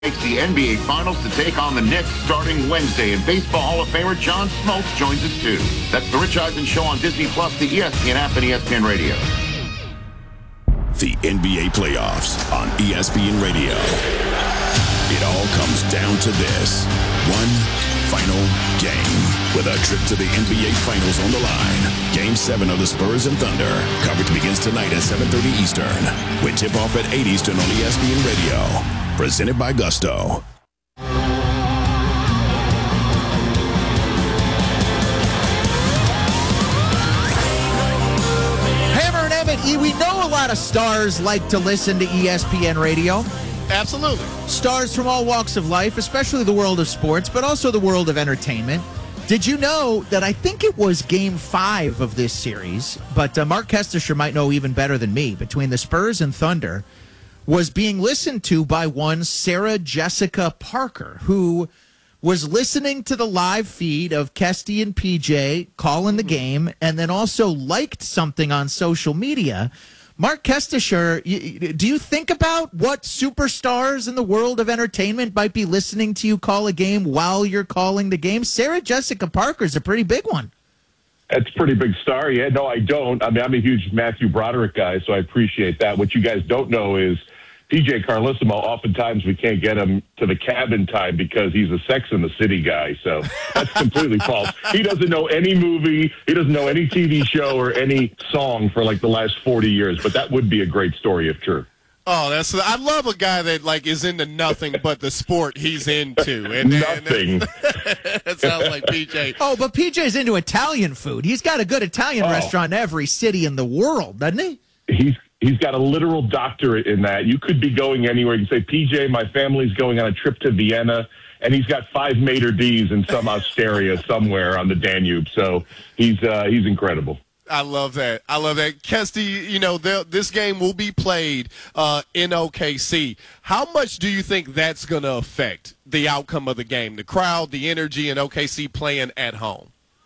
Makes the NBA Finals to take on the Knicks starting Wednesday, and Baseball Hall of Famer John Smoltz joins us too. That's the Rich Eisen Show on Disney+, the ESPN app, and ESPN Radio. The NBA playoffs on ESPN Radio. It all comes down to this. One final game with a trip to the NBA Finals on the line. Game 7 of the Spurs and Thunder. Coverage begins tonight at 7:30 Eastern. With tip-off at 8 Eastern on ESPN Radio. Presented by Gusto. Hammer and Emmett, we know a lot of stars like to listen to ESPN Radio. Absolutely. Stars from all walks of life, especially the world of sports, but also the world of entertainment. Did you know that I think it was Game 5 of this series, but Mark Kestisher might know even better than me, between the Spurs and Thunder, was being listened to by one Sarah Jessica Parker, who was listening to the live feed of Kesty and PJ calling the game, and then also liked something on social media. Mark Kestisher, do you think about what superstars in the world of entertainment might be listening to you call a game while you're calling the game? Sarah Jessica Parker is a pretty big one. That's a pretty big star. Yeah, no, I don't. I mean, I'm a huge Matthew Broderick guy, so I appreciate that. What you guys don't know is PJ Carlesimo, oftentimes we can't get him to the cabin time because he's a Sex and the City guy. So that's completely false. He doesn't know any movie. He doesn't know any TV show or any song for like the last 40 years. But that would be a great story if true. Oh, I love a guy that like is into nothing but the sport he's into. Nothing. That sounds like PJ. Oh, but PJ's into Italian food. He's got a good Italian restaurant in every city in the world, doesn't he? He's got a literal doctorate in that. You could be going anywhere. You can say, PJ, my family's going on a trip to Vienna, and he's got 5 maitre d's in some osteria somewhere on the Danube. So he's incredible. I love that. Kesty, this game will be played in OKC. How much do you think that's going to affect the outcome of the game, the crowd, the energy, and OKC playing at home?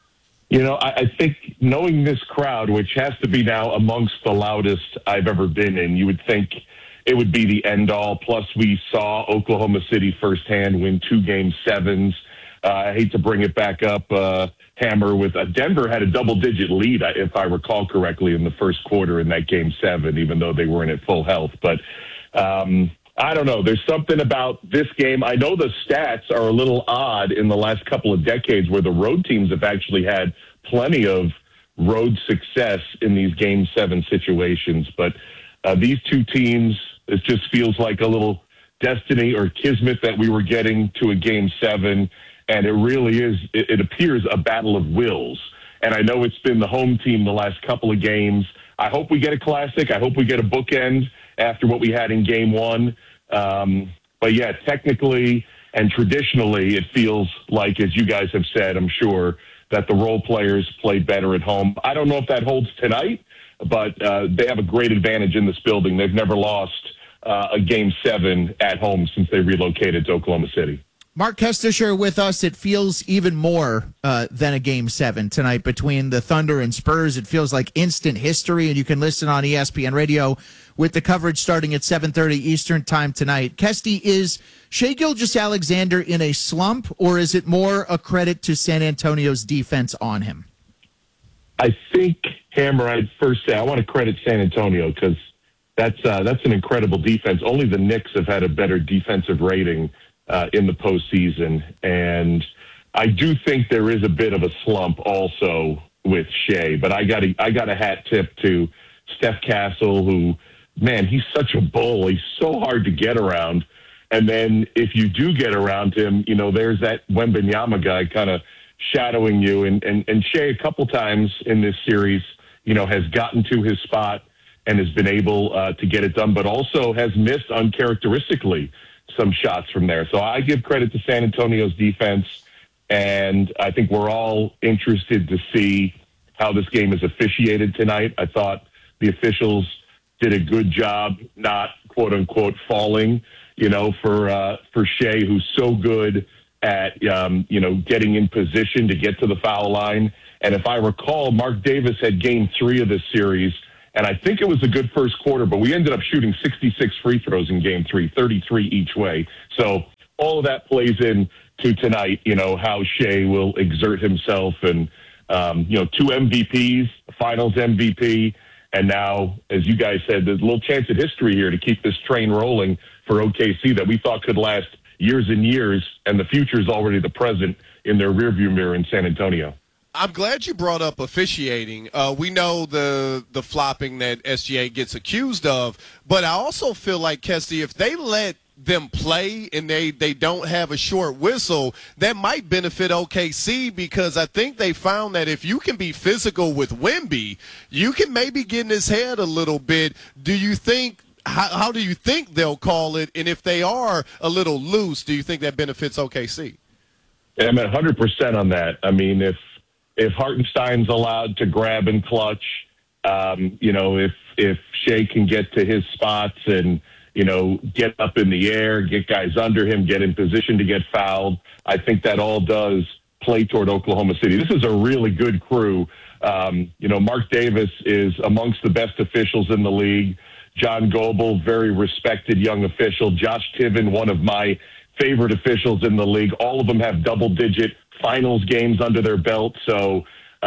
I think knowing this crowd, which has to be now amongst the loudest I've ever been in, you would think it would be the end-all. Plus, we saw Oklahoma City firsthand win 2 Game 7s. I hate to bring it back up, Hammer, with Denver had a double-digit lead, if I recall correctly, in the first quarter in that Game 7, even though they weren't at full health. But I don't know. There's something about this game. I know the stats are a little odd in the last couple of decades where the road teams have actually had plenty of road success in these Game 7 situations. But these two teams, it just feels like a little destiny or kismet that we were getting to a Game 7. And it really is, it appears, a battle of wills. And I know it's been the home team the last couple of games. I hope we get a classic. I hope we get a bookend after what we had in Game 1. But yeah, technically and traditionally, it feels like, as you guys have said, I'm sure, that the role players played better at home. I don't know if that holds tonight, but they have a great advantage in this building. They've never lost a Game 7 at home since they relocated to Oklahoma City. Mark Kestisher with us. It feels even more than a Game 7 tonight between the Thunder and Spurs. It feels like instant history, and you can listen on ESPN Radio with the coverage starting at 7:30 Eastern time tonight. Kesty, is Shai Gilgeous-Alexander in a slump, or is it more a credit to San Antonio's defense on him? I think, Hammer, I'd first say I want to credit San Antonio because that's an incredible defense. Only the Knicks have had a better defensive rating in the postseason. And I do think there is a bit of a slump also with Shai, but I got a hat tip to Steph Castle, who, man, he's such a bull. He's so hard to get around. And then if you do get around him, there's that Wembanyama guy kind of shadowing you. And Shai, a couple times in this series, has gotten to his spot and has been able to get it done, but also has missed uncharacteristically some shots from there. So I give credit to San Antonio's defense, and I think we're all interested to see how this game is officiated tonight. I thought the officials did a good job not, quote-unquote, falling, for Shai, who's so good at, getting in position to get to the foul line. And if I recall, Mark Davis had Game 3 of this series, And I think it was a good first quarter, but we ended up shooting 66 free throws in game 3, 33 each way. So all of that plays in to tonight, how Shea will exert himself and, 2 MVPs, finals MVP. And now, as you guys said, there's a little chance at history here to keep this train rolling for OKC that we thought could last years and years. And the future is already the present in their rearview mirror in San Antonio. I'm glad you brought up officiating. We know the flopping that SGA gets accused of, but I also feel like, Kesty, if they let them play and they don't have a short whistle, that might benefit OKC, because I think they found that if you can be physical with Wemby, you can maybe get in his head a little bit. Do you think how do you think they'll call it? And if they are a little loose, do you think that benefits OKC? Yeah, I'm at 100% on that. I mean, if Hartenstein's allowed to grab and clutch, if Shea can get to his spots and, get up in the air, get guys under him, get in position to get fouled, I think that all does play toward Oklahoma City. This is a really good crew. Mark Davis is amongst the best officials in the league. John Goebel, very respected young official. Josh Tiven, one of my favorite officials in the league. All of them have double-digit finals games under their belt. So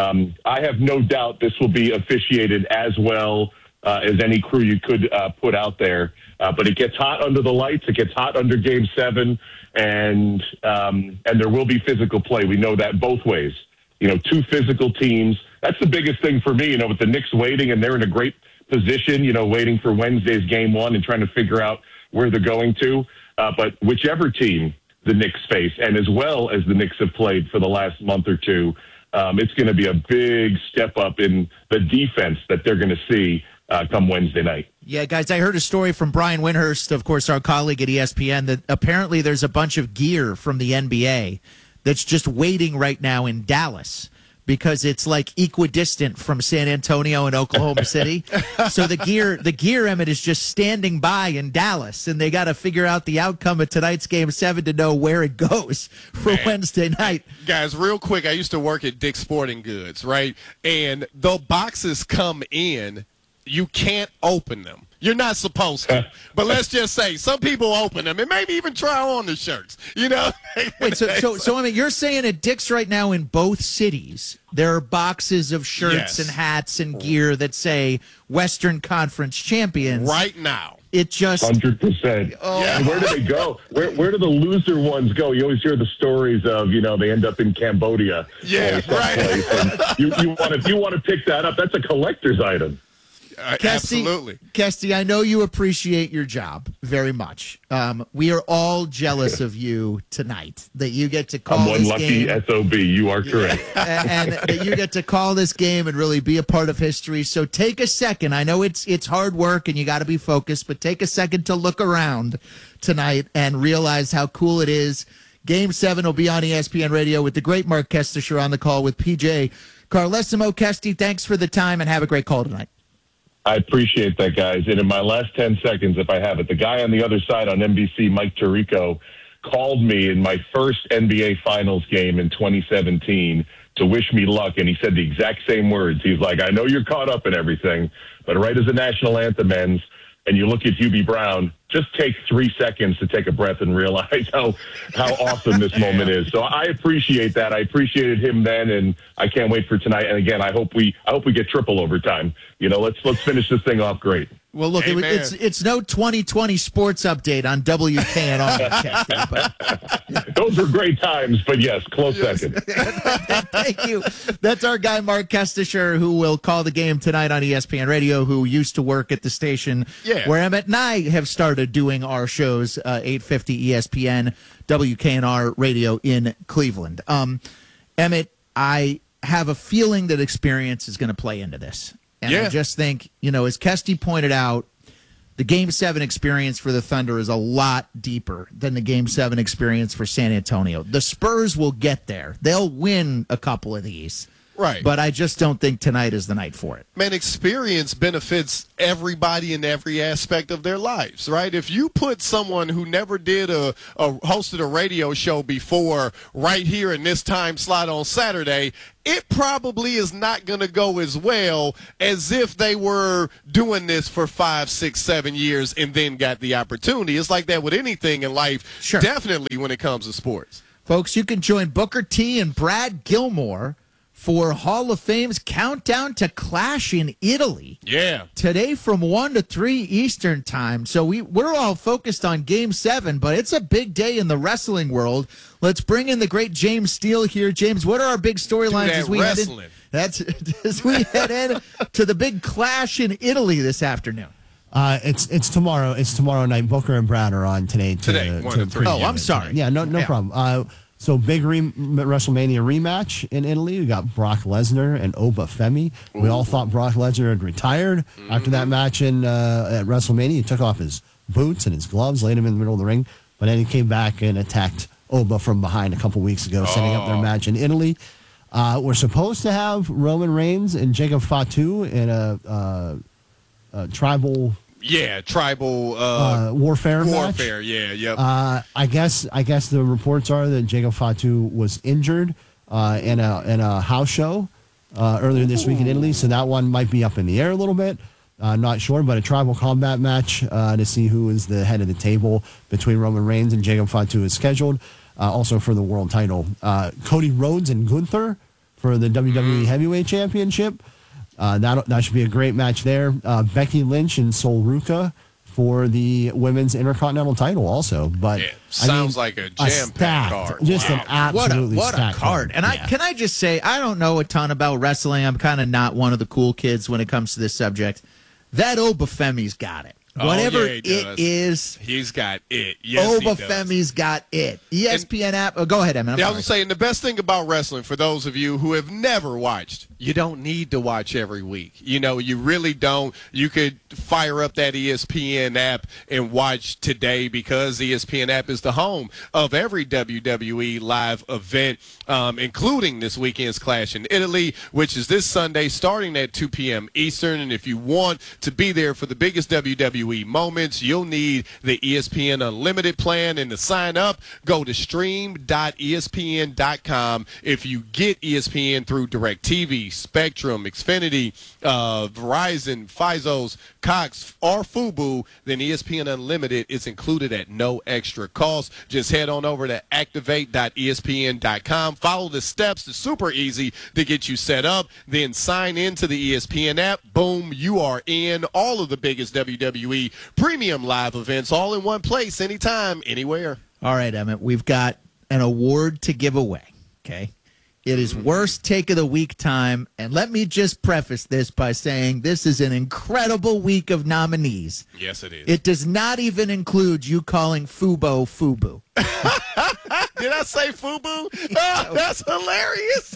I have no doubt this will be officiated as well as any crew you could put out there. But it gets hot under the lights. It gets hot under Game 7, and there will be physical play. We know that both ways. 2 physical teams. That's the biggest thing for me, with the Knicks waiting, and they're in a great position, waiting for Wednesday's Game 1 and trying to figure out where they're going to. But whichever team the Knicks face, and as well as the Knicks have played for the last month or two, it's going to be a big step up in the defense that they're going to see come Wednesday night. Yeah, guys, I heard a story from Brian Windhurst, of course, our colleague at ESPN, that apparently there's a bunch of gear from the NBA that's just waiting right now in Dallas, because it's like equidistant from San Antonio and Oklahoma City. So the gear, Emmett, is just standing by in Dallas, and they got to figure out the outcome of tonight's Game 7 to know where it goes for Wednesday night. Guys, real quick, I used to work at Dick's Sporting Goods, right? And the boxes come in, you can't open them. You're not supposed to. But let's just say some people open them and maybe even try on the shirts. Wait, so I mean, you're saying at Dick's right now in both cities, there are boxes of shirts and hats and gear that say Western Conference champions. Right now. It just 100%. Oh. Yeah. Where do they go? Where do the loser ones go? You always hear the stories of they end up in Cambodia. Yeah, right. If you want to pick that up, that's a collector's item. Absolutely. Kesty, I know you appreciate your job very much. We are all jealous of you tonight, that you get to call I'm one this game. lucky SOB. You are correct. and that you get to call this game and really be a part of history. So take a second. I know it's hard work and you got to be focused, but take a second to look around tonight and realize how cool it is. Game 7 will be on ESPN Radio with the great Mark Kestisher on the call with PJ Carlesimo. Kesty, thanks for the time and have a great call tonight. I appreciate that, guys. And in my last 10 seconds, if I have it, the guy on the other side on NBC, Mike Tirico, called me in my first NBA Finals game in 2017 to wish me luck, and he said the exact same words. He's like, I know you're caught up in everything, but right as the national anthem ends and you look at Hubie Brown, just take 3 seconds to take a breath and realize how awesome this moment is. So I appreciate that. I appreciated him then, and I can't wait for tonight. And again, I hope we get triple overtime. Let's finish this thing off great. Well, look, it's no 2020 sports update on WKNR. But those were great times, but yes, close second. Thank you. That's our guy, Mark Kestisher, who will call the game tonight on ESPN Radio, who used to work at the station where Emmett and I have started doing our shows, 850 ESPN, WKNR Radio in Cleveland. Emmett, I have a feeling that experience is going to play into this. And I just think, as Kesty pointed out, the Game 7 experience for the Thunder is a lot deeper than the Game 7 experience for San Antonio. The Spurs will get there. They'll win a couple of these. Right. But I just don't think tonight is the night for it. Man, experience benefits everybody in every aspect of their lives, right? If you put someone who never did hosted a radio show before right here in this time slot on Saturday, it probably is not going to go as well as if they were doing this for 5, 6, 7 years and then got the opportunity. It's like that with anything in life, Sure. Definitely when it comes to sports. Folks, you can join Booker T and Brad Gilmore for Hall of Fame's Countdown to Clash in Italy. Yeah. Today from 1 to 3 Eastern time. So we're all focused on Game 7, but it's a big day in the wrestling world. Let's bring in the great James Steele here. James, what are our big storylines as we head in to the big clash in Italy this afternoon? It's tomorrow. It's tomorrow night. Booker and Brad are on today. 1 to 3. Oh, I'm sorry. Yeah, no problem. So big WrestleMania rematch in Italy. We got Brock Lesnar and Oba Femi. We all thought Brock Lesnar had retired after that match at WrestleMania. He took off his boots and his gloves, laid him in the middle of the ring, but then he came back and attacked Oba from behind a couple weeks ago, setting up their match in Italy. We're supposed to have Roman Reigns and Jacob Fatu in a tribal. Yeah, tribal warfare match. Yeah, yep. I guess the reports are that Jacob Fatu was injured in a house show earlier this week in Italy, so that one might be up in the air a little bit. Not sure, but a tribal combat match to see who is the head of the table between Roman Reigns and Jacob Fatu is scheduled. Also for the world title, Cody Rhodes and Gunther for the WWE Heavyweight Championship. That should be a great match there. Becky Lynch and Sol Ruca for the women's Intercontinental title also. But sounds like a jam-packed card. Just an absolutely what a card. And can I just say, I don't know a ton about wrestling. I'm kind of not one of the cool kids when it comes to this subject. That Oba Femi's got it. Whatever it is, he's got it. Yes, Oba Femi's got it. ESPN app. Oh, go ahead, Emin. I was saying the best thing about wrestling, for those of you who have never watched, you don't need to watch every week. You know, you really don't. You could fire up that ESPN app and watch today, because the ESPN app is the home of every WWE live event, including this weekend's Clash in Italy, which is this Sunday starting at 2 p.m. Eastern. And if you want to be there for the biggest WWE moments, you'll need the ESPN Unlimited plan. And to sign up, go to stream.espn.com. If you get ESPN through DirecTV, Spectrum, Xfinity, Verizon, Fizos, Cox, or Fubo, then ESPN Unlimited is included at no extra cost. Just head on over to activate.espn.com. Follow the steps. It's super easy to get you set up. Then sign into the ESPN app. Boom, you are in. All of the biggest WWE premium live events all in one place, anytime, anywhere. All right, Emmett, we've got an award to give away, okay? It is worst take of the week time, and let me just preface this by saying this is an incredible week of nominees. Yes, it is. It does not even include you calling Fubo Fubu. Did I say Fubu? Oh, that's hilarious.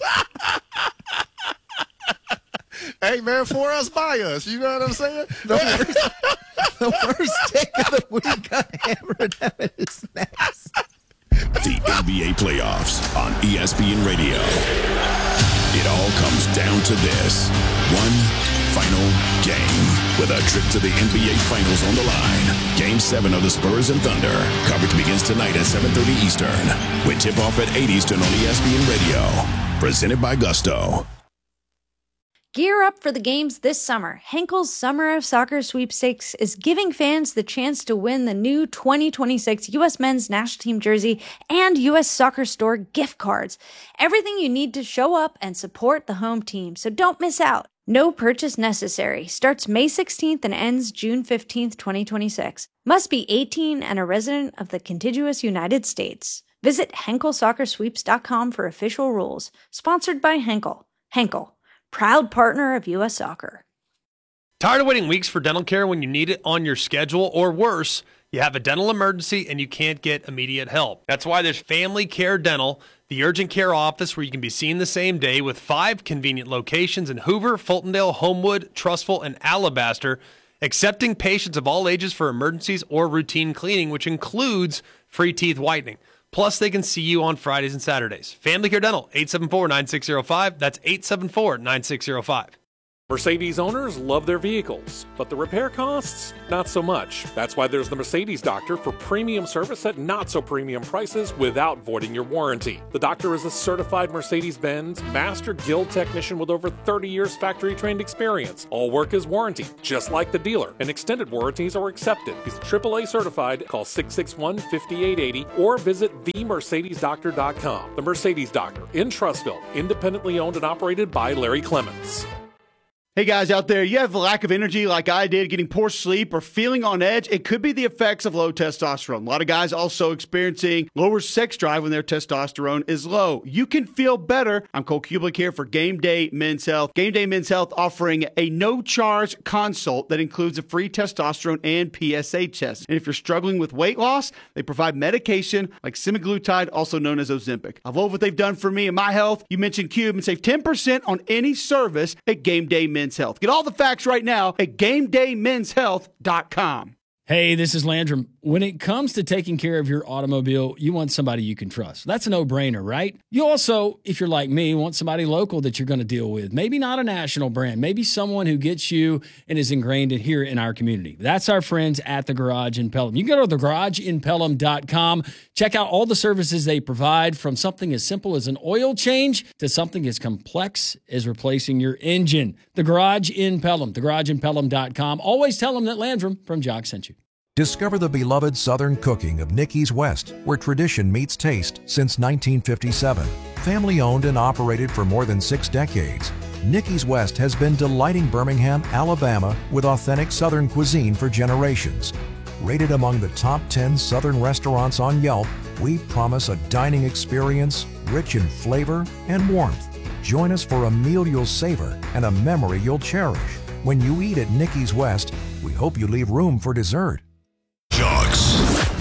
Hey, man, for us, by us. You know what I'm saying? The worst take of the week on Hammer and Emmett is next. The NBA playoffs on ESPN Radio. It all comes down to this one final game, with a trip to the NBA Finals on the line. Game 7 of the Spurs and Thunder. Coverage begins tonight at 7:30 Eastern, with tip-off at 8 Eastern on ESPN Radio. Presented by Gusto. Gear up for the games this summer. Henkel's Summer of Soccer Sweepstakes is giving fans the chance to win the new 2026 U.S. Men's National Team jersey and U.S. Soccer Store gift cards. Everything you need to show up and support the home team, so don't miss out. No purchase necessary. Starts May 16th and ends June 15th, 2026. Must be 18 and a resident of the contiguous United States. Visit HenkelSoccerSweeps.com for official rules. Sponsored by Henkel. Henkel, proud partner of U.S. Soccer. Tired of waiting weeks for dental care when you need it on your schedule, or worse, you have a dental emergency and you can't get immediate help? That's why there's Family Care Dental, the urgent care office where you can be seen the same day, with 5 convenient locations in Hoover, Fultondale, Homewood, Trussville, and Alabaster, accepting patients of all ages for emergencies or routine cleaning, which includes free teeth whitening. Plus, they can see you on Fridays and Saturdays. Family Care Dental, 874-9605. That's 874-9605. Mercedes owners love their vehicles, but the repair costs, not so much. That's why there's the Mercedes Doctor for premium service at not so premium prices without voiding your warranty. The doctor is a certified Mercedes-Benz Master Guild technician with over 30 years factory trained experience. All work is warranty, just like the dealer, and extended warranties are accepted. He's AAA certified. Call 661-5880 or visit themercedesdoctor.com. The Mercedes Doctor in Trussville, independently owned and operated by Larry Clements. Hey guys out there, you have a lack of energy like I did, getting poor sleep or feeling on edge? It could be the effects of low testosterone. A lot of guys also experiencing lower sex drive when their testosterone is low. You can feel better. I'm Cole Kublik here for Game Day Men's Health. Game Day Men's Health offering a no-charge consult that includes a free testosterone and PSA test. And if you're struggling with weight loss, they provide medication like semaglutide, also known as Ozempic. I love what they've done for me and my health. You mentioned Cube and save 10% on any service at Game Day Men's Health. Get all the facts right now at GameDayMen'sHealth.com. Hey, this is Landrum. When it comes to taking care of your automobile, you want somebody you can trust. That's a no-brainer, right? You also, if you're like me, want somebody local that you're going to deal with. Maybe not a national brand. Maybe someone who gets you and is ingrained here in our community. That's our friends at The Garage in Pelham. You can go to thegarageinpelham.com. Check out all the services they provide, from something as simple as an oil change to something as complex as replacing your engine. The Garage in Pelham, thegarageinpelham.com. Always tell them that Landrum from Jock sent you. Discover the beloved Southern cooking of Nikki's West, where tradition meets taste since 1957. Family owned and operated for more than 6 decades, Nikki's West has been delighting Birmingham, Alabama with authentic Southern cuisine for generations. Rated among the top 10 Southern restaurants on Yelp, we promise a dining experience rich in flavor and warmth. Join us for a meal you'll savor and a memory you'll cherish. When you eat at Nikki's West, we hope you leave room for dessert. Jocks.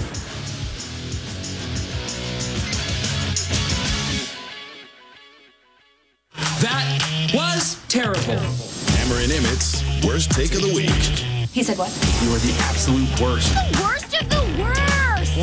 That was terrible. Hammer and Emmett's worst take of the week. He said what? You are the absolute worst. The worst of the worst.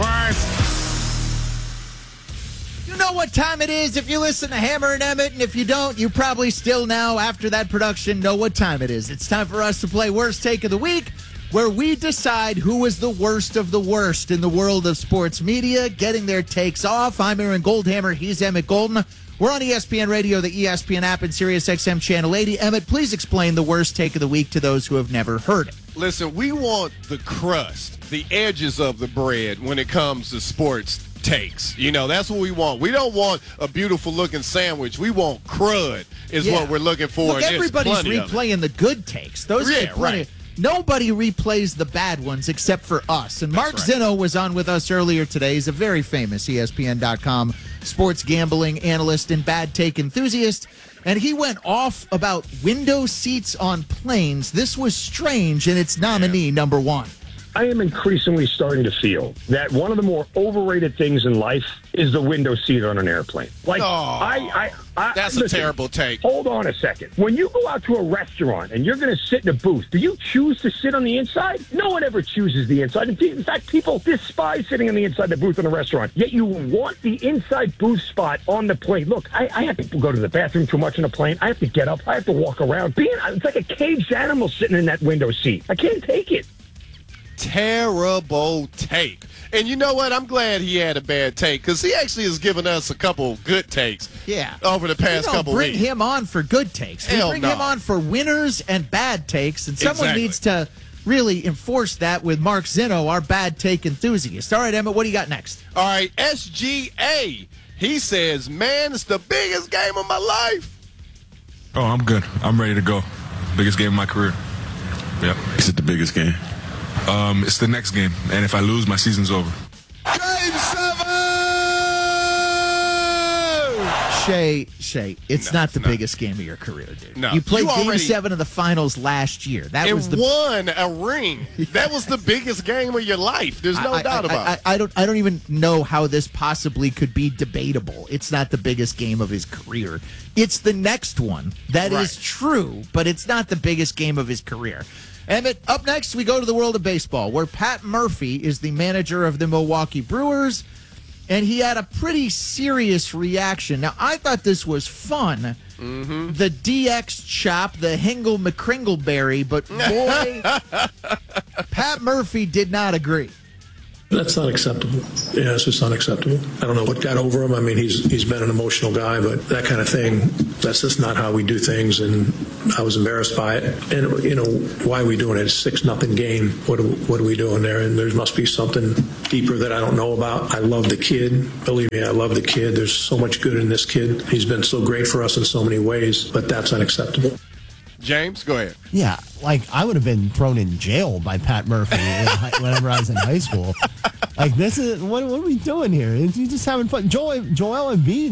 You know what time it is if you listen to Hammer and Emmett, and if you don't, you probably still now, after that production, know what time it is. It's time for us to play Worst Take of the Week, where we decide who is the worst of the worst in the world of sports media, getting their takes off. I'm Aaron Goldhammer. He's Emmett Golden. We're on ESPN Radio, the ESPN app, and SiriusXM Channel 80. Emmett, please explain the worst take of the week to those who have never heard it. Listen, we want the crust, the edges of the bread when it comes to sports takes. You know, that's what we want. We don't want a beautiful-looking sandwich. We want crud is what we're looking for. Look, everybody's replaying the good takes. Those are plenty. Right. Nobody replays the bad ones except for us. And Mark Zinno was on with us earlier today. He's a very famous ESPN.com sports gambling analyst and bad take enthusiast. And he went off about window seats on planes. This was strange, and it's nominee number 1. I am increasingly starting to feel that one of the more overrated things in life is the window seat on an airplane. Like, that's listen, a terrible take. Hold on a second. When you go out to a restaurant and you're going to sit in a booth, do you choose to sit on the inside? No one ever chooses the inside. In fact, people despise sitting on the inside of the booth in a restaurant. Yet you want the inside booth spot on the plane. Look, I have to go to the bathroom too much on a plane. I have to get up. I have to walk around. It's like a caged animal sitting in that window seat. I can't take it. Terrible take. And you know what? I'm glad he had a bad take, because he actually has given us a couple good takes over the past couple weeks. We don't bring him on for good takes. We bring him on for winners and bad takes, and someone needs to really enforce that with Mark Zinno, our bad take enthusiast. All right, Emmett, what do you got next? All right, SGA. He says, man, it's the biggest game of my life. Oh, I'm good. I'm ready to go. Biggest game of my career. Yep. Is it the biggest game? It's the next game, and if I lose, my season's over. Game 7! Shay, it's not the biggest game of your career, dude. No. You played Game 7 of the finals last year. That was won a ring. That was the biggest game of your life. There's no doubt about it. I don't even know how this possibly could be debatable. It's not the biggest game of his career. It's the next one. That is true, but it's not the biggest game of his career. Emmett, up next, we go to the world of baseball, where Pat Murphy is the manager of the Milwaukee Brewers. and he had a pretty serious reaction. Now, I thought this was fun. Mm-hmm. The DX chop, the Hingle McCringleberry, but boy, Pat Murphy did not agree. That's not acceptable. Yeah, it's just unacceptable. I don't know what got over him. I mean, he's been an emotional guy, but that kind of thing, that's just not how we do things, and I was embarrassed by it. And, why are we doing it? It's 6-0 game. What are we doing there? And there must be something deeper that I don't know about. I love the kid. Believe me, I love the kid. There's so much good in this kid. He's been so great for us in so many ways, but that's unacceptable. James, go ahead. Yeah, I would have been thrown in jail by Pat Murphy whenever I was in high school. This is what are we doing here? You just having fun. Joel Embiid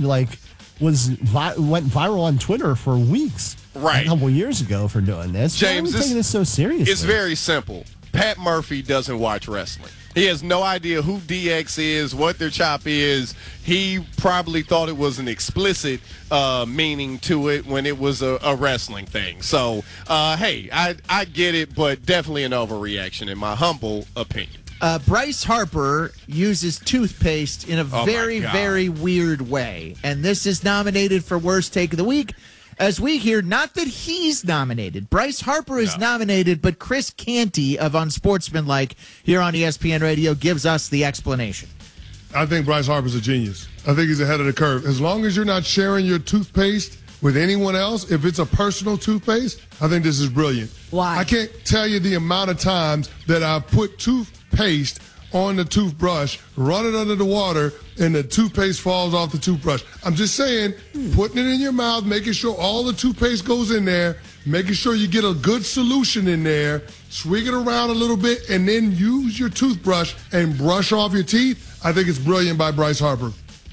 went viral on Twitter for weeks, right, a couple years ago for doing this. James, why are we taking this so seriously? It's very simple. Pat Murphy doesn't watch wrestling. He has no idea who DX is, what their chop is. He probably thought it was an explicit meaning to it when it was a wrestling thing. So, hey, I get it, but definitely an overreaction in my humble opinion. Bryce Harper uses toothpaste in a very, very weird way. And this is nominated for Worst Take of the Week. As we hear, not that he's nominated. Bryce Harper is nominated, but Chris Canty of Unsportsmanlike here on ESPN Radio gives us the explanation. I think Bryce Harper's a genius. I think he's ahead of the curve. As long as you're not sharing your toothpaste with anyone else, if it's a personal toothpaste, I think this is brilliant. Why? I can't tell you the amount of times that I've put toothpaste on the toothbrush, run it under the water, and the toothpaste falls off the toothbrush. I'm just saying, putting it in your mouth, making sure all the toothpaste goes in there, making sure you get a good solution in there, swing it around a little bit, and then use your toothbrush and brush off your teeth. I think it's brilliant by Bryce Harper.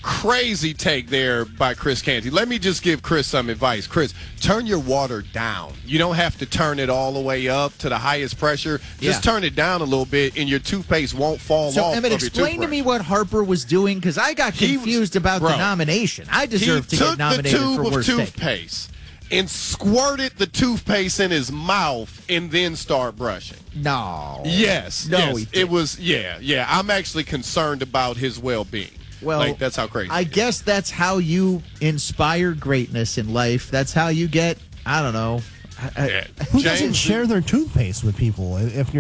Crazy take there by Chris Canty. Let me just give Chris some advice. Chris, turn your water down. You don't have to turn it all the way up to the highest pressure. Just turn it down a little bit, and your toothpaste won't fall off. So, Emmett, of your explain to me what Harper was doing, because I got confused about the nomination. I deserve to get nominated for Worst Take. He took the tube of toothpaste and squirted the toothpaste in his mouth and then start brushing. No. Yes. No, yes. he didn't. It was, yeah. I'm actually concerned about his well-being. Well, that's how crazy. I guess that's how you inspire greatness in life. That's how you get, I don't know. Who doesn't share their toothpaste with people?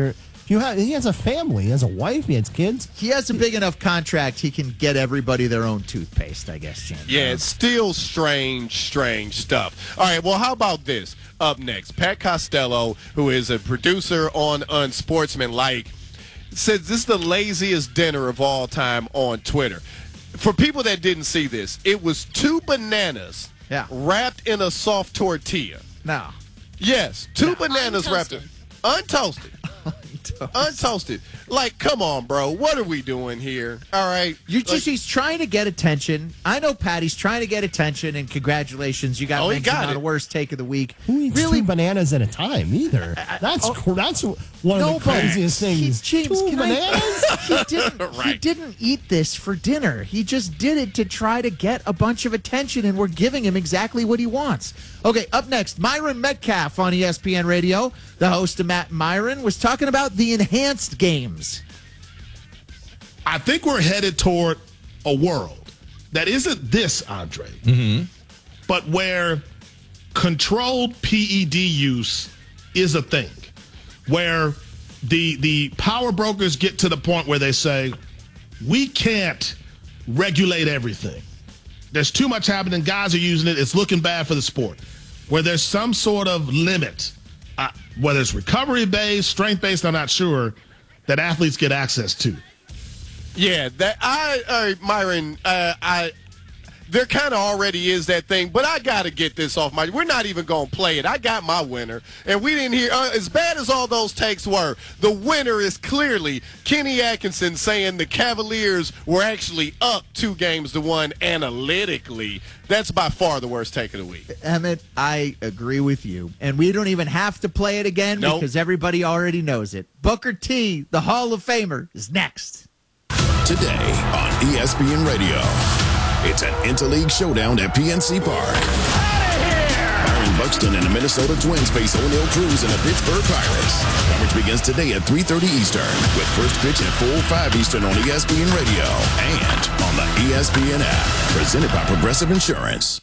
He has a family, he has a wife, he has kids. He has a big enough contract, he can get everybody their own toothpaste, I guess, James. Yeah, it's still strange stuff. All right, well, how about this? Up next, Pat Costello, who is a producer on Unsportsmanlike, says this is the laziest dinner of all time on Twitter. For people that didn't see this, it was 2 bananas wrapped in a soft tortilla. No. Yes, 2 bananas wrapped in untoasted. Untoasted. Like, come on, bro. What are we doing here? All right. He's trying to get attention. I know Patty's trying to get attention, and congratulations. You got mentioned on the Worst Take of the Week. Who eats 2 bananas at a time either? That's one of the craziest things. James, 2 bananas? He didn't eat this for dinner. He just did it to try to get a bunch of attention, and we're giving him exactly what he wants. Okay, up next, Myron Metcalf on ESPN Radio. The host of Matt and Myron was talking about the enhanced games. I think we're headed toward a world that isn't this, Andre, but where controlled PED use is a thing, where the power brokers get to the point where they say, we can't regulate everything. There's too much happening. Guys are using it. It's looking bad for the sport. Where there's some sort of limit, whether it's recovery-based, strength-based, I'm not sure, that athletes get access to. Yeah, Myron, there kind of already is that thing, but I got to get this off my. We're not even going to play it. I got my winner, and we didn't hear as bad as all those takes were. The winner is clearly Kenny Atkinson saying the Cavaliers were actually up 2-1 analytically. That's by far the worst take of the week. Emmett, I agree with you, and we don't even have to play it again because everybody already knows it. Booker T, the Hall of Famer, is next. Today on ESPN Radio, it's an interleague showdown at PNC Park. Byron Buxton and the Minnesota Twins face O'Neill Cruz and the Pittsburgh Pirates. Coverage begins today at 3:30 Eastern with first pitch at 4:05 Eastern on ESPN Radio and on the ESPN app. Presented by Progressive Insurance.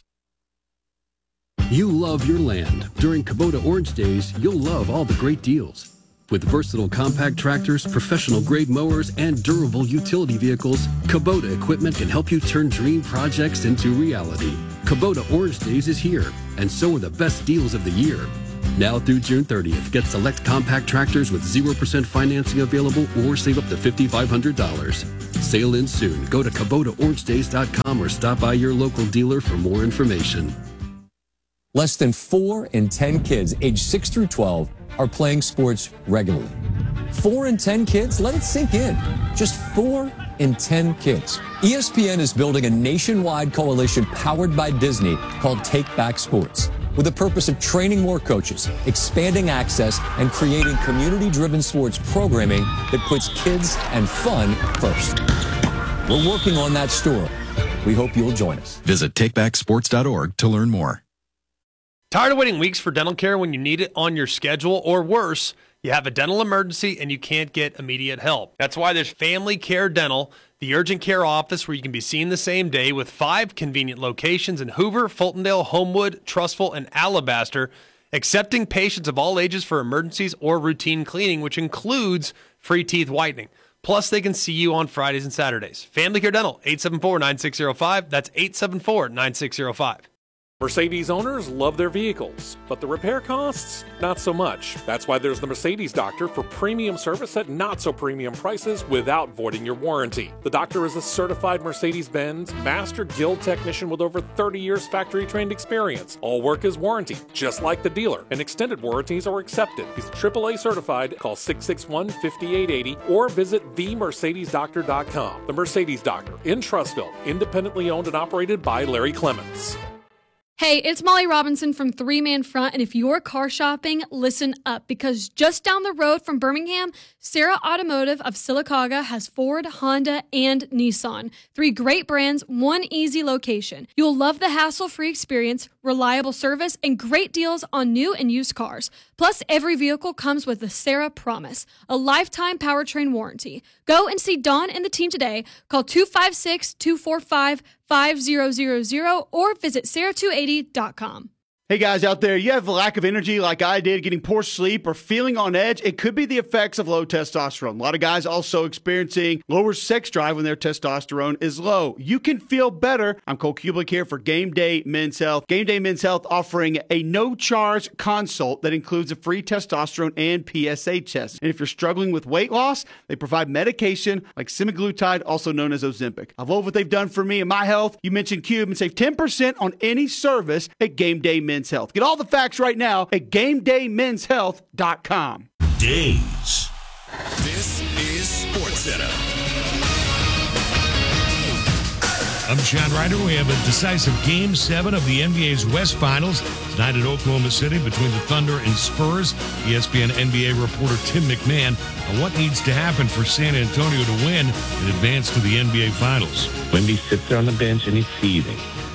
You love your land. During Kubota Orange Days, you'll love all the great deals. With versatile compact tractors, professional-grade mowers, and durable utility vehicles, Kubota equipment can help you turn dream projects into reality. Kubota Orange Days is here, and so are the best deals of the year. Now through June 30th, get select compact tractors with 0% financing available or save up to $5,500. Sale ends soon. Go to KubotaOrangeDays.com or stop by your local dealer for more information. Less than 4 in 10 kids aged 6 through 12 are playing sports regularly. 4 in 10 kids? Let it sink in. Just 4 in 10 kids. ESPN is building a nationwide coalition powered by Disney called Take Back Sports, with the purpose of training more coaches, expanding access, and creating community-driven sports programming that puts kids and fun first. We're working on that story. We hope you'll join us. Visit takebacksports.org to learn more. Tired of waiting weeks for dental care when you need it on your schedule, or worse, you have a dental emergency and you can't get immediate help? That's why there's Family Care Dental, the urgent care office where you can be seen the same day, with 5 convenient locations in Hoover, Fultondale, Homewood, Trussville, and Alabaster, accepting patients of all ages for emergencies or routine cleaning, which includes free teeth whitening. Plus, they can see you on Fridays and Saturdays. Family Care Dental, 874-9605. That's 874-9605. Mercedes owners love their vehicles, but the repair costs, not so much. That's why there's the Mercedes Doctor for premium service at not so premium prices without voiding your warranty. The doctor is a certified Mercedes-Benz Master Guild technician with over 30 years factory-trained experience. All work is warranty, just like the dealer, and extended warranties are accepted. He's AAA certified. Call 661-5880 or visit themercedesdoctor.com. The Mercedes Doctor in Trussville, independently owned and operated by Larry Clements. Hey, it's Molly Robinson from 3 Man Front, and if you're car shopping, listen up, because just down the road from Birmingham, Sarah Automotive of Sylacauga has Ford, Honda, and Nissan. 3 great brands, 1 easy location. You'll love the hassle-free experience, reliable service, and great deals on new and used cars. Plus, every vehicle comes with the Sarah Promise, a lifetime powertrain warranty. Go and see Dawn and the team today. Call 256-245-5000 or visit sarah280.com. Hey guys out there, you have a lack of energy like I did, getting poor sleep or feeling on edge? It could be the effects of low testosterone. A lot of guys also experiencing lower sex drive when their testosterone is low. You can feel better. I'm Cole Kublik here for Game Day Men's Health. Game Day Men's Health offering a no-charge consult that includes a free testosterone and PSA test. And if you're struggling with weight loss, they provide medication like semaglutide, also known as Ozempic. I love what they've done for me and my health. You mentioned Cube and save 10% on any service at Game Day Men's Health. Get all the facts right now at GameDayMen'sHealth.com. Days. This is SportsCenter. I'm Sean Ryder. We have a decisive Game 7 of the NBA's West Finals tonight at Oklahoma City between the Thunder and Spurs. ESPN NBA reporter Tim McMahon on what needs to happen for San Antonio to win and advance to the NBA Finals. Wemby sits there on the bench and he's seething.